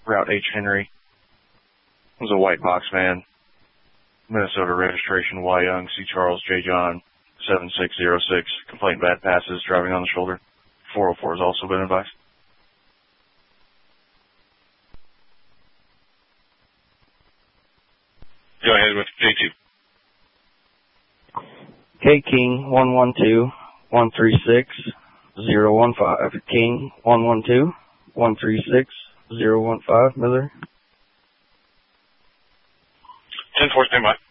Route H. Henry. It was a white box van. Minnesota registration Y. Young, C. Charles, J. John, 7606. Complaint bad passes, driving on the shoulder. 404 has also been advised. Go ahead with J2. K King 112-136-015. King 112-136-015. Miller. 10-4, stand by.